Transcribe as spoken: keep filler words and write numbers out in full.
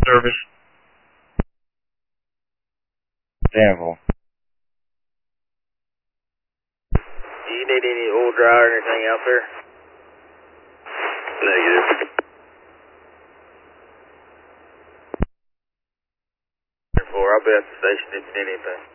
Service. Danville. Do you need any oil dry or anything out there? Negative. Four, I'll be at the station if you need anything.